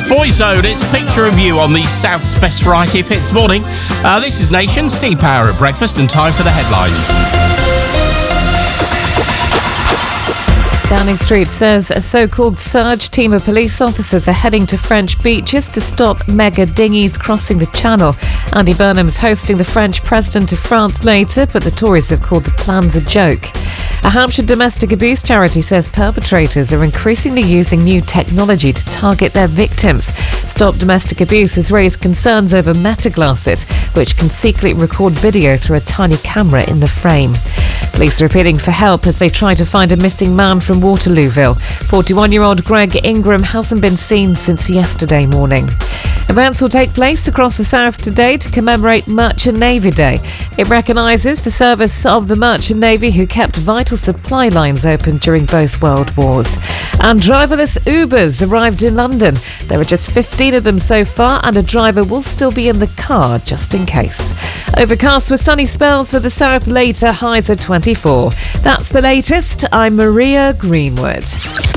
Boyzone. It's a picture of you on the South's best variety of hits morning. This is Nation, Steve Power at breakfast, and time for the headlines. Downing Street says a so-called surge team of police officers are heading to French beaches to stop mega dinghies crossing the Channel. Andy Burnham's hosting the French president of France later, but the Tories have called the plans a joke. A Hampshire domestic abuse charity says perpetrators are increasingly using new technology to target their victims. Stop Domestic Abuse has raised concerns over Meta glasses, which can secretly record video through a tiny camera in the frame. Police are appealing for help as they try to find a missing man from Waterlooville. 41-year-old Greg Ingram hasn't been seen since yesterday morning. Events will take place across the south today to commemorate Merchant Navy Day. It recognises the service of the Merchant Navy who kept vital supply lines open during both world wars. And driverless Ubers arrived in London. There are just 15 of them so far, and a driver will still be in the car just in case. Overcast with sunny spells for the south later, highs at 24. That's the latest. I'm Maria Greenwood.